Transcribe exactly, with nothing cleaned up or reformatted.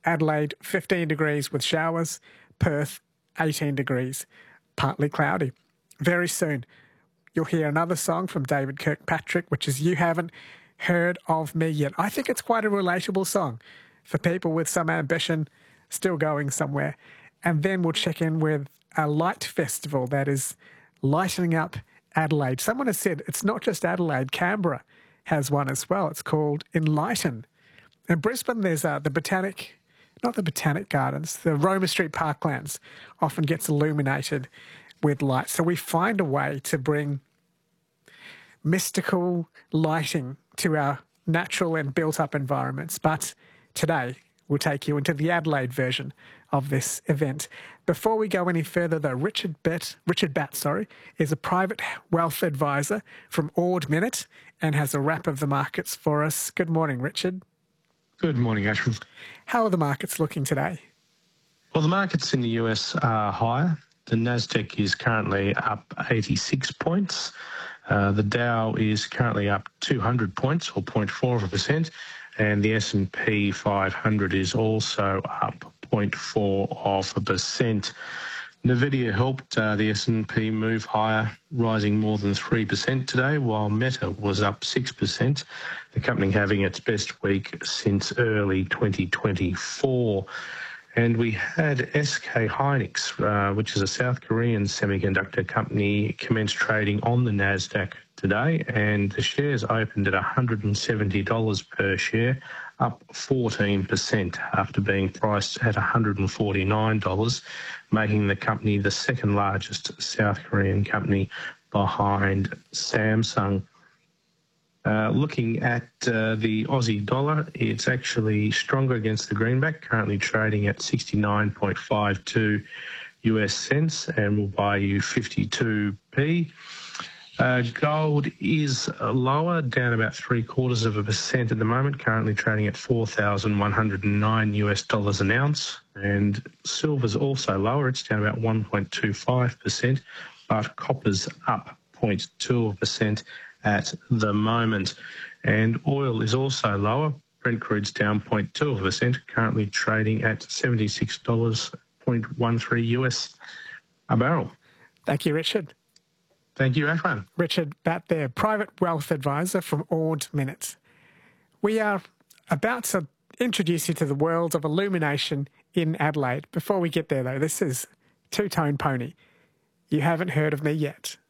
Adelaide, fifteen degrees with showers. Perth, eighteen degrees, partly cloudy. Very soon, you'll hear another song from David Kirkpatrick, which is You Haven't Heard of Me Yet. I think it's quite a relatable song for people with some ambition still going somewhere. And then we'll check in with a light festival that is lightening up Adelaide. Someone has said it's not just Adelaide, Canberra has one as well. It's called Enlighten. In Brisbane, there's uh, the Botanic, not the Botanic Gardens, the Roma Street Parklands often gets illuminated with light. So we find a way to bring mystical lighting to our natural and built-up environments. But today, we'll take you into the Adelaide version of this event. Before we go any further, though, Richard Batt, Richard Batt, sorry, is a private wealth advisor from Ord Minnett and has a wrap of the markets for us. Good morning, Richard. Good morning, Ashwin. How are the markets looking today? Well, the markets in the U S are higher. The Nasdaq is currently up eighty-six points. Uh, the Dow is currently up two hundred points, or zero point four of a percent, and the S and P five hundred is also up zero point four of a percent. Nvidia helped uh, the S and P move higher, rising more than three percent today, while Meta was up six percent, the company having its best week since early twenty twenty-four. And we had S K Hynix, uh, which is a South Korean semiconductor company, commence trading on the Nasdaq today, and the shares opened at one hundred seventy dollars per share, up fourteen percent after being priced at one hundred forty-nine dollars, making the company the second largest South Korean company behind Samsung. Uh, looking at uh, the Aussie dollar, it's actually stronger against the greenback, currently trading at sixty-nine point five two U S cents, and will buy you fifty-two p. Uh, gold is lower, down about three quarters of a percent at the moment, currently trading at four thousand one hundred nine U S dollars an ounce. And silver's also lower, it's down about one point two five percent, but copper's up zero point two percent at the moment. And oil is also lower. Brent crude's down zero point two percent, currently trading at seventy-six dollars zero point one three U S a barrel. Thank you, Richard. Thank you, Ashwin. Richard Batt there, private wealth advisor from Ord Minnett. We are about to introduce you to the world of illumination in Adelaide. Before we get there, though, this is Two Tone Pony. You haven't heard of me yet.